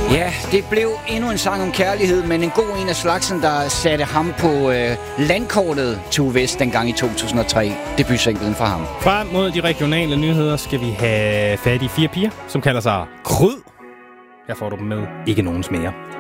Ja, det blev endnu en sang om kærlighed, men en god en af slagsen, der satte ham på landkortet Tue West dengang i 2003. Debutsinglen for ham. Frem mod de regionale nyheder skal vi have fat i 4 piger, som kalder sig Kryd. Her får du dem med Ikke Nogens Mere.